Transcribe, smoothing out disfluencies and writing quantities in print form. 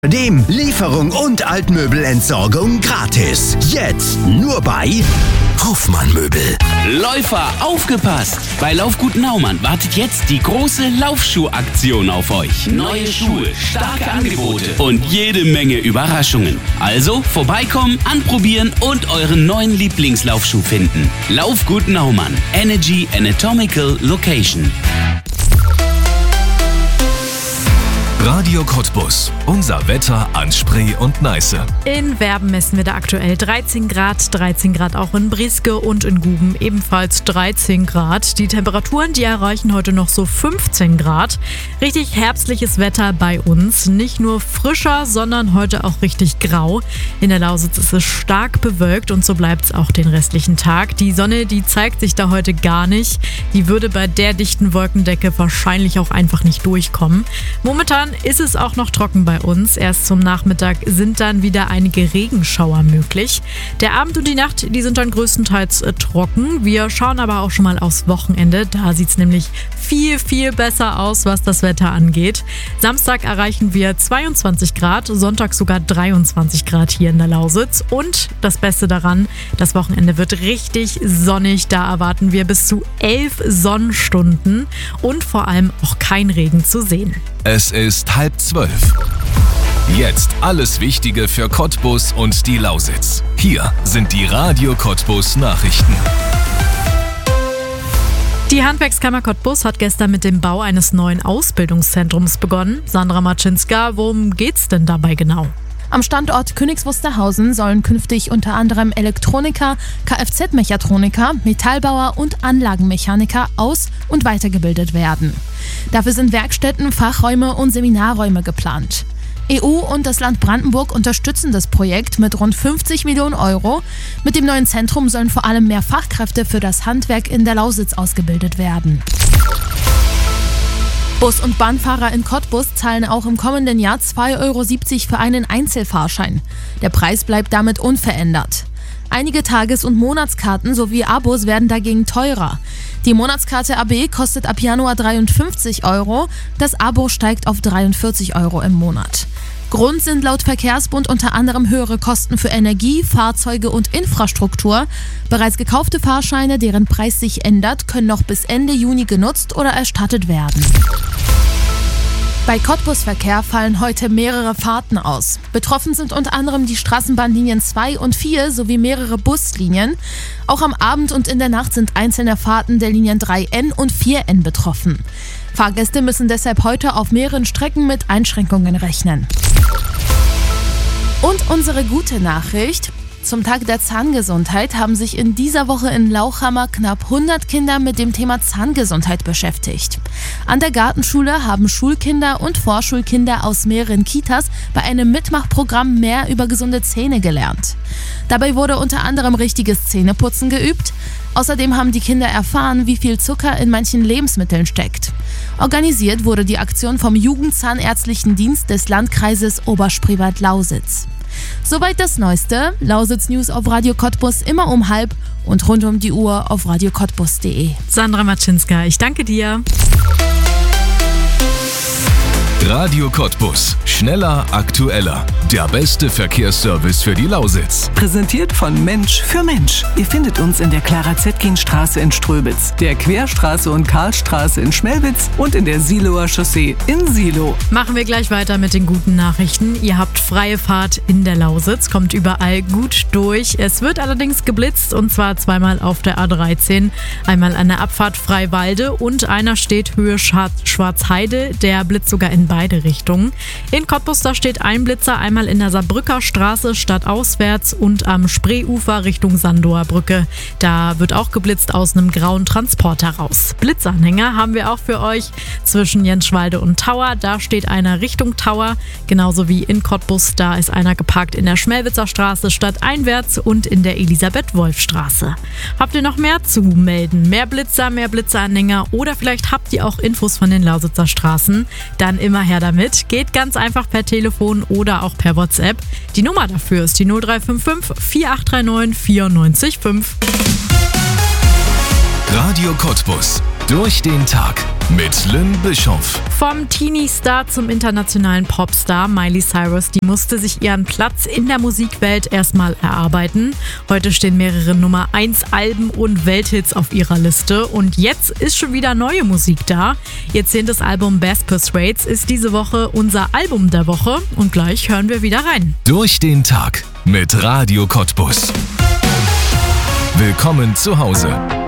Dem Lieferung und Altmöbelentsorgung gratis. Jetzt nur bei Hofmann Möbel. Läufer, aufgepasst! Bei Laufgut Naumann wartet jetzt die große Laufschuhaktion auf euch. Neue Schuhe, starke Angebote und jede Menge Überraschungen. Also vorbeikommen, anprobieren und euren neuen Lieblingslaufschuh finden. Laufgut Naumann. Energy Anatomical Location. Radio Cottbus. Unser Wetter an Spree und Neiße. In Werben messen wir da aktuell 13 Grad. 13 Grad auch in Brieske und in Guben ebenfalls 13 Grad. Die Temperaturen, die erreichen heute noch so 15 Grad. Richtig herbstliches Wetter bei uns. Nicht nur frischer, sondern heute auch richtig grau. In der Lausitz ist es stark bewölkt und so bleibt es auch den restlichen Tag. Die Sonne, die zeigt sich da heute gar nicht. Die würde bei der dichten Wolkendecke wahrscheinlich auch einfach nicht durchkommen. Momentan ist es auch noch trocken bei uns. Erst zum Nachmittag sind dann wieder einige Regenschauer möglich. Der Abend und die Nacht, die sind dann größtenteils trocken. Wir schauen aber auch schon mal aufs Wochenende. Da sieht es nämlich viel, viel besser aus, was das Wetter angeht. Samstag erreichen wir 22 Grad, Sonntag sogar 23 Grad hier in der Lausitz. Und das Beste daran, das Wochenende wird richtig sonnig. Da erwarten wir bis zu 11 Sonnenstunden und vor allem auch kein Regen zu sehen. Es ist 11:30. Jetzt alles Wichtige für Cottbus und die Lausitz. Hier sind die Radio Cottbus Nachrichten. Die Handwerkskammer Cottbus hat gestern mit dem Bau eines neuen Ausbildungszentrums begonnen. Sandra Matschinska, worum geht's denn dabei genau? Am Standort Königs Wusterhausen sollen künftig unter anderem Elektroniker, Kfz-Mechatroniker, Metallbauer und Anlagenmechaniker aus- und weitergebildet werden. Dafür sind Werkstätten, Fachräume und Seminarräume geplant. EU und das Land Brandenburg unterstützen das Projekt mit rund 50 Millionen Euro. Mit dem neuen Zentrum sollen vor allem mehr Fachkräfte für das Handwerk in der Lausitz ausgebildet werden. Bus- und Bahnfahrer in Cottbus zahlen auch im kommenden Jahr 2,70 € für einen Einzelfahrschein. Der Preis bleibt damit unverändert. Einige Tages- und Monatskarten sowie Abos werden dagegen teurer. Die Monatskarte AB kostet ab Januar 53 €, das Abo steigt auf 43 € im Monat. Grund sind laut Verkehrsbund unter anderem höhere Kosten für Energie, Fahrzeuge und Infrastruktur. Bereits gekaufte Fahrscheine, deren Preis sich ändert, können noch bis Ende Juni genutzt oder erstattet werden. Bei Cottbus-Verkehr fallen heute mehrere Fahrten aus. Betroffen sind unter anderem die Straßenbahnlinien 2 und 4 sowie mehrere Buslinien. Auch am Abend und in der Nacht sind einzelne Fahrten der Linien 3N und 4N betroffen. Fahrgäste müssen deshalb heute auf mehreren Strecken mit Einschränkungen rechnen. Und unsere gute Nachricht: Zum Tag der Zahngesundheit haben sich in dieser Woche in Lauchhammer knapp 100 Kinder mit dem Thema Zahngesundheit beschäftigt. An der Gartenschule haben Schulkinder und Vorschulkinder aus mehreren Kitas bei einem Mitmachprogramm mehr über gesunde Zähne gelernt. Dabei wurde unter anderem richtiges Zähneputzen geübt. Außerdem haben die Kinder erfahren, wie viel Zucker in manchen Lebensmitteln steckt. Organisiert wurde die Aktion vom Jugendzahnärztlichen Dienst des Landkreises Oberspreewald-Lausitz. Soweit das Neueste. Lausitz News auf Radio Cottbus immer um 12:30 und rund um die Uhr auf radiocottbus.de. Sandra Matschinska, ich danke dir. Radio Cottbus. Schneller, aktueller. Der beste Verkehrsservice für die Lausitz. Präsentiert von Mensch für Mensch. Ihr findet uns in der Clara-Zetkin-Straße in Ströbitz, der Querstraße und Karlstraße in Schmelwitz und in der Siloer Chaussee in Silo. Machen wir gleich weiter mit den guten Nachrichten. Ihr habt freie Fahrt in der Lausitz, kommt überall gut durch. Es wird allerdings geblitzt und zwar zweimal auf der A13. Einmal an der Abfahrt Freiwalde und einer steht Höhe Schwarzheide. Der blitzt sogar in beide Richtungen. In Cottbus, da steht ein Blitzer, einmal in der Saarbrücker Straße stadtauswärts und am Spreeufer Richtung Sandower Brücke. Da wird auch geblitzt aus einem grauen Transporter raus. Blitzanhänger haben wir auch für euch zwischen Jenschwalde und Tauer. Da steht einer Richtung Tauer, genauso wie in Cottbus. Da ist einer geparkt in der Schmelwitzer Straße stadteinwärts und in der Elisabeth-Wolf-Straße. Habt ihr noch mehr zu melden? Mehr Blitzer, mehr Blitzeranhänger oder vielleicht habt ihr auch Infos von den Lausitzer Straßen? Dann immer her damit. Geht ganz einfach per Telefon oder auch per WhatsApp. Die Nummer dafür ist die 0355 4839 94 5. Radio Cottbus. Durch den Tag mit Lynn Bischoff. Vom Teenie-Star zum internationalen Popstar Miley Cyrus, die musste sich ihren Platz in der Musikwelt erstmal erarbeiten. Heute stehen mehrere Nummer 1 Alben und Welthits auf ihrer Liste und jetzt ist schon wieder neue Musik da. Ihr 10. Album Best Persuades ist diese Woche unser Album der Woche und gleich hören wir wieder rein. Durch den Tag mit Radio Cottbus. Willkommen zu Hause.